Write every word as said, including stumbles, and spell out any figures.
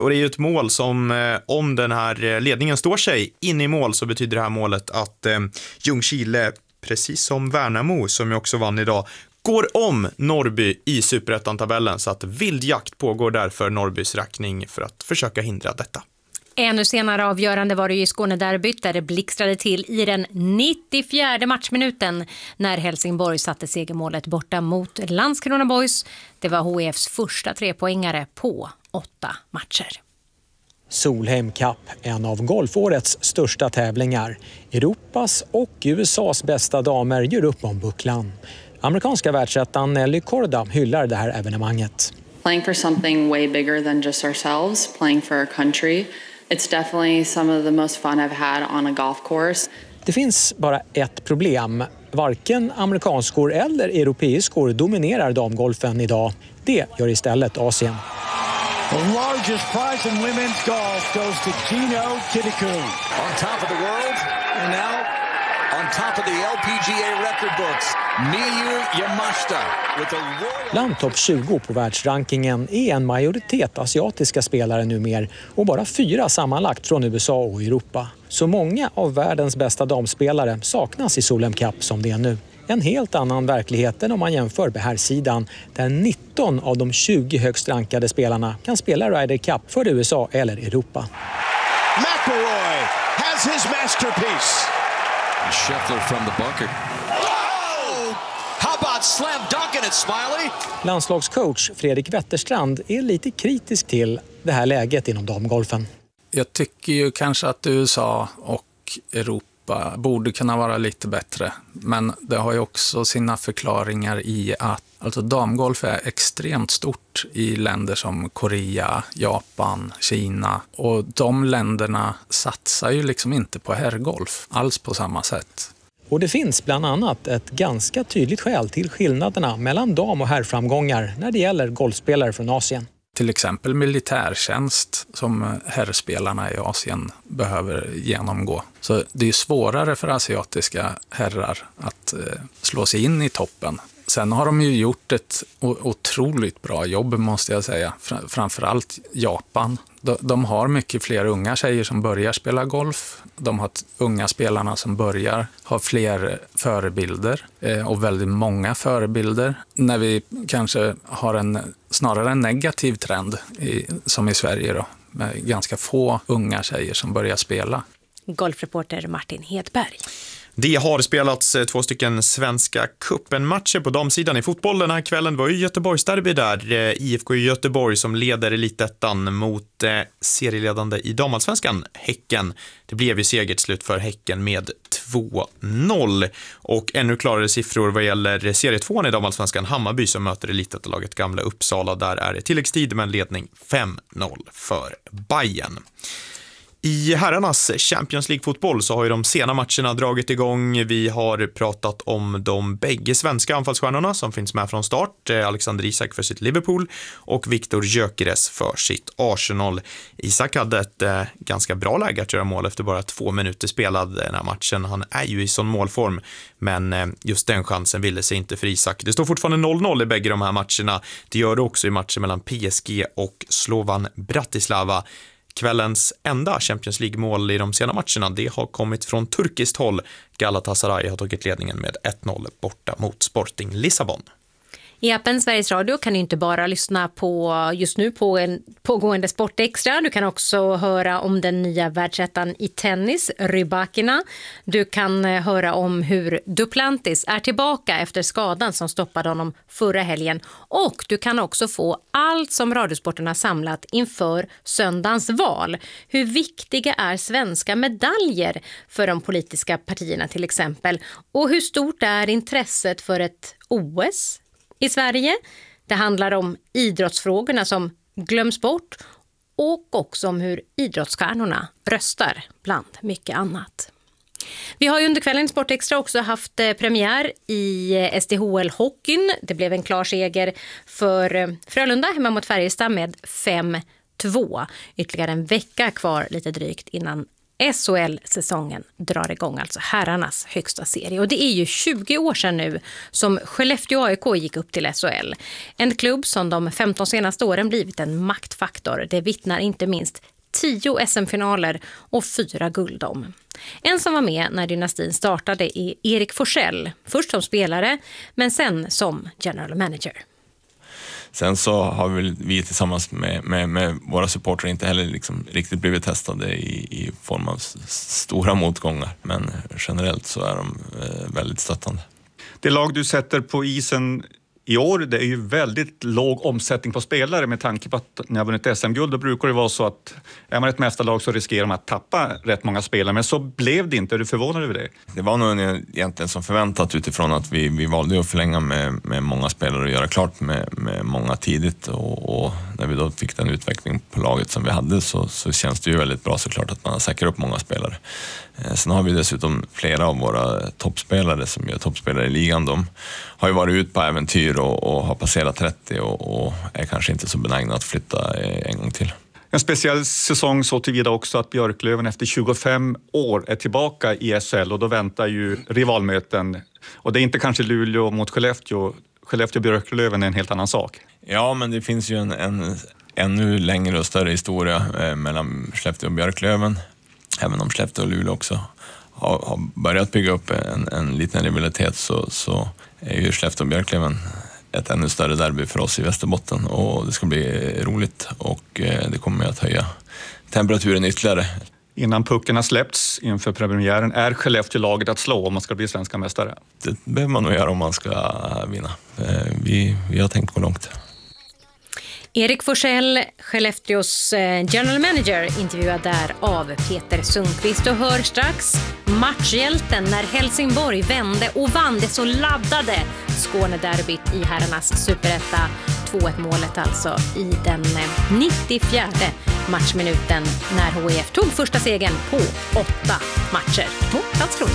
Och det är ju ett mål som, eh, om den här ledningen står sig in i mål, så betyder det här målet att eh, Ljungskile, precis som Värnamo som ju också vann idag, går om Norrby i Superettan-tabellen, så att vild jakt pågår där för Norrbys räkning för att försöka hindra detta. Ännu senare avgörande var det ju i Skånederbyt där det blixtrade till i den nittiofjärde matchminuten när Helsingborg satte segermålet borta mot Landskrona Boys. Det var H I F:s första trepoängare på åtta matcher. Solheim Cup, en av golfårets största tävlingar. Europas och U S A:s bästa damer gör upp om bucklan. Amerikanska världsettan Nelly Korda hyllar det här evenemanget. Playing for something way bigger than just ourselves, playing for our country. It's definitely some of the most fun I've had on a golf course. Det finns bara ett problem. Varken amerikanskor eller europeiskor dominerar damgolfen idag. Det gör istället Asien. The largest prize in women's golf goes to Gino Kinnikuh. On top of the world, and now on top of the L P G A record books, Miyu Yamashita with a royal... Bland topp tjugo på världsrankingen är en majoritet asiatiska spelare numera och bara fyra sammanlagt från U S A och Europa. Så många av världens bästa damspelare saknas i Solheim Cup som det är nu. En helt annan verklighet än om man jämför med här sidan, där nitton av de tjugo högst rankade spelarna kan spela Ryder Cup för U S A eller Europa. McIlroy has his masterpiece. Scheffler from the bunker. Oh! How about slam dunking it, Smiley? Landslagscoach Fredrik Wetterstrand är lite kritisk till det här läget inom damgolfen. Jag tycker ju kanske att U S A och Europa borde kunna vara lite bättre, men det har ju också sina förklaringar i att alltså damgolf är extremt stort i länder som Korea, Japan, Kina, och de länderna satsar ju liksom inte på herrgolf alls på samma sätt. Och det finns bland annat ett ganska tydligt skäl till skillnaderna mellan dam- och herrframgångar när det gäller golfspelare från Asien. Till exempel militärtjänst som herrspelarna i Asien behöver genomgå. Så det är svårare för asiatiska herrar att eh, slå sig in i toppen. Sen har de ju gjort ett otroligt bra jobb, måste jag säga. Framförallt Japan. De har mycket fler unga tjejer som börjar spela golf. De har unga spelarna som börjar ha fler förebilder och väldigt många förebilder. När vi kanske har en snarare en negativ trend i, som i Sverige då, med ganska få unga tjejer som börjar spela. Golfreporter Martin Hedberg. Det har spelats två stycken svenska cupen-matcher på damsidan i fotboll den här kvällen. Det var ju Göteborgsderby där. I F K Göteborg som leder elitettan mot eh, serieledande i damallsvenskan, Häcken. Det blev ju seger till slut för Häcken med två noll. Och ännu klarare siffror vad gäller serietvåan i damallsvenskan, Hammarby som möter elitettalaget Gamla Uppsala. Där är det tilläggstid med en ledning fem noll för Bayern. I herrarnas Champions League-fotboll så har ju de sena matcherna dragit igång. Vi har pratat om de bägge svenska anfallsstjärnorna som finns med från start. Alexander Isak för sitt Liverpool och Viktor Gyökeres för sitt Arsenal. Isak hade ett eh, ganska bra läge att göra mål efter bara två minuter spelad den här matchen. Han är ju i sån målform, men eh, just den chansen ville sig inte för Isak. Det står fortfarande noll noll i bägge de här matcherna. Det gör det också i matchen mellan P S G och Slovan Bratislava. Kvällens enda Champions League-mål i de sena matcherna, det har kommit från turkiskt håll. Galatasaray har tagit ledningen med ett noll borta mot Sporting Lissabon. I appen Sveriges Radio kan du inte bara lyssna på just nu på en pågående Sportextra. Du kan också höra om den nya världsettan i tennis, Rybakina. Du kan höra om hur Duplantis är tillbaka efter skadan som stoppade honom förra helgen. Och du kan också få allt som Radiosporten har samlat inför söndagens val. Hur viktiga är svenska medaljer för de politiska partierna till exempel? Och hur stort är intresset för ett O S i Sverige? Det handlar om idrottsfrågorna som glöms bort och också om hur idrottsstjärnorna röstar bland mycket annat. Vi har ju under kvällen Sportextra också haft premiär i S D H L-hockeyn. Det blev en klar seger för Frölunda hemma mot Färjestad med fem två. Ytterligare en vecka kvar lite drygt innan S H L-säsongen drar igång, alltså herrarnas högsta serie. Och det är ju tjugo år sedan nu som Skellefteå A I K gick upp till S H L. En klubb som de femton senaste åren blivit en maktfaktor. Det vittnar inte minst tio S M-finaler och fyra guld om. En som var med när dynastin startade är Erik Forsell. Först som spelare, men sen som general manager. Sen så har vi, vi tillsammans med, med, med våra supportrar inte heller liksom riktigt blivit testade i, i form av stora motgångar. Men generellt så är de eh, väldigt stöttande. Det lag du sätter på isen i år, det är ju väldigt låg omsättning på spelare med tanke på att när jag vunnit S M-guld, då brukar det vara så att är man ett mästarlag så riskerar man att tappa rätt många spelare. Men så blev det inte. Är du förvånad över det? Det var nog egentligen som förväntat utifrån att vi, vi valde att förlänga med, med många spelare och göra klart med, med många tidigt. Och, och när vi då fick den utveckling på laget som vi hade så, så känns det ju väldigt bra såklart att man har säkrat upp många spelare. Sen har vi dessutom flera av våra toppspelare som är toppspelare i ligan. De har ju varit ut på äventyr och, och har passerat trettio och, och är kanske inte så benägna att flytta en gång till. En speciell säsong så tillvida också att Björklöven efter tjugofem år är tillbaka i S H L och då väntar ju rivalmöten. Och det är inte kanske Luleå mot Skellefteå. Skellefteå och Björklöven är en helt annan sak. Ja, men det finns ju en, en ännu längre och större historia eh, mellan Skellefteå och Björklöven. Även om Skellefteå och Luleå också har, har börjat bygga upp en, en liten rivalitet så, så är ju Skellefteå och Björklöven ett ännu större derby för oss i Västerbotten och det ska bli roligt och eh, det kommer att höja temperaturen ytterligare. Innan pucken har släppts inför premiären, är Skellefteå-laget att slå om man ska bli svenska mästare? Det behöver man nog göra om man ska vinna. Eh, vi, vi har tänkt gå långt. Erik Forsell, Skellefteås general manager, intervjuad där av Peter Sundqvist. Och hör strax matchhjälten när Helsingborg vände och vann det så laddade Skånederbyt i herrarnas superetta. två ett målet alltså i den nittiofjärde matchminuten när H I F tog första segern på åtta matcher. Mot Landskrona.